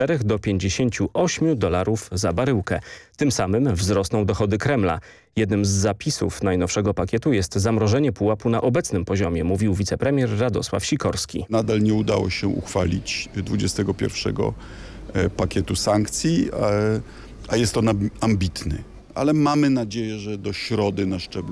do $58 za baryłkę. Tym samym wzrosną dochody Kremla. Jednym z zapisów najnowszego pakietu jest zamrożenie pułapu na obecnym poziomie, mówił wicepremier Radosław Sikorski. Nadal nie udało się uchwalić 21 pakietu sankcji, a jest on ambitny. Ale mamy nadzieję, że do środy na szczeblu